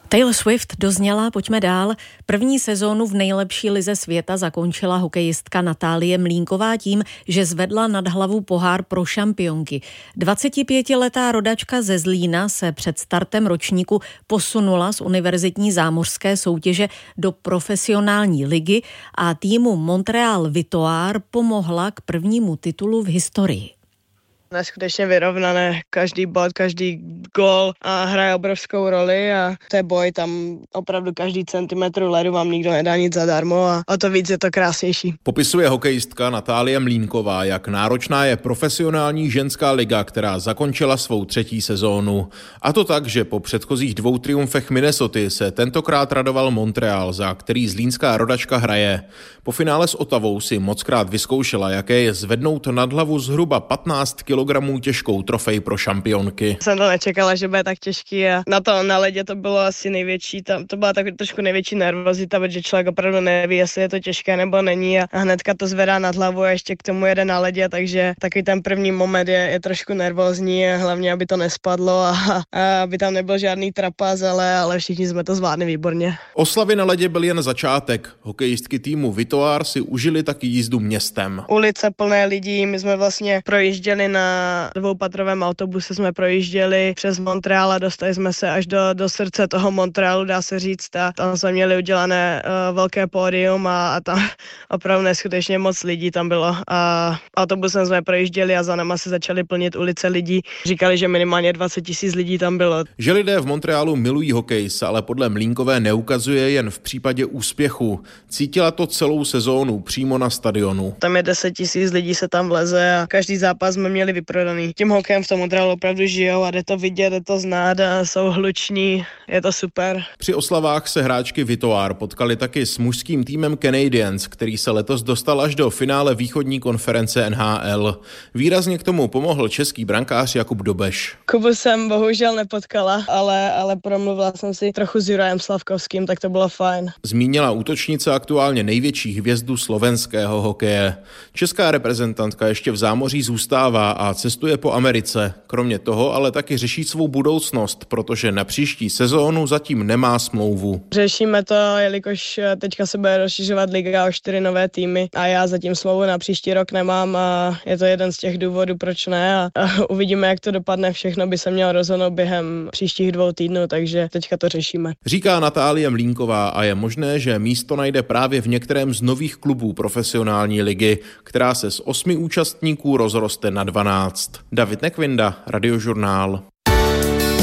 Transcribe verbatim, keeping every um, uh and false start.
Taylor Swift dozněla, pojďme dál. První sezónu v nejlepší lize světa zakončila hokejistka Natálie Mlínková tím, že zvedla nad hlavu pohár pro šampionky. dvacetipětiletá rodačka ze Zlína se před startem ročníku posunula z univerzitní zámořské soutěže do profesionální ligy a týmu Montreal Vitoár pomohla k prvnímu titulu v historii. Neskutečně vyrovnané, každý bod, každý gól a hraje obrovskou roli a to je boj, tam opravdu každý centimetr ledu vám nikdo nedá nic zadarmo a o to víc je to krásnější. Popisuje hokejistka Natálie Mlínková, jak náročná je profesionální ženská liga, která zakončila svou třetí sezónu. A to tak, že po předchozích dvou triumfech Minnesoty se tentokrát radoval Montreal, za který zlínská rodačka hraje. Po finále s Ottawou si mockrát vyzkoušela, jaké je zvednout nad hlavu zhruba patnáct kilogramů těžkou trofej pro šampionky. Jsem to nečekala, že bude tak těžký a na to na ledě to bylo asi největší, tam to byla tak trošku největší nervozita, protože člověk opravdu neví, jestli je to těžké nebo není a hnedka to zvedá nad hlavu a ještě k tomu jede na ledě, takže takový ten první moment je, je trošku nervózní, hlavně aby to nespadlo a, a aby tam nebyl žádný trapas, ale, ale všichni jsme to zvládli výborně. Oslavy na ledě byl jen začátek. Hokejistky týmu Vitoár si užili taky jízdu městem. Ulice plné lidí, my jsme vlastně projížděli na dvoupatrovém autobuse, jsme projížděli přes Montreal a dostali jsme se až do, do srdce toho Montrealu, dá se říct, a tam jsme měli udělané uh, velké pódium a, a tam opravdu neskutečně moc lidí tam bylo a autobusem jsme projížděli a za náma se začaly plnit ulice lidí. Říkali, že minimálně dvacet tisíc lidí tam bylo. Že lidé v Montrealu milují hokej, se ale podle Mlínkové neukazuje jen v případě úspěchu. Cítila to celou sezónu přímo na stadionu. Tam je deset tisíc lidí se tam vleze a každý zápas jsme měli vyprodaný. Tím hokejem v tom Montrealu opravdu žijou a jde to vidět, jde to znát a jsou hluční, je to super. Při oslavách se hráčky Vitoár potkali taky s mužským týmem Canadiens, který se letos dostal až do finále východní konference N H L. Výrazně k tomu pomohl český brankář Jakub Dobeš. Kubu jsem bohužel nepotkala, ale, ale promluvila jsem si trochu s Jurajem Slavkovským, tak to bylo fajn. Zmínila útočnice aktuálně největší hvězdu slovenského hokeje. Česká reprezentantka ještě v zámoří zůstává a cestuje po Americe. Kromě toho ale taky řeší svou budoucnost, protože na příští sezónu zatím nemá smlouvu. Řešíme to, jelikož teďka se bude rozšiřovat liga o čtyři nové týmy a já zatím smlouvu na příští rok nemám a je to jeden z těch důvodů, proč ne a, a uvidíme, jak to dopadne. Všechno by se mělo rozhodnout během příštích dvou týdnů, takže teďka to řešíme. Říká Natálie Mlínková a je možné, že místo najde právě v některém z nových klubů profesionální ligy, která se z osmi účastníků rozroste na dvanáct. David Nekvinda, Radiožurnál.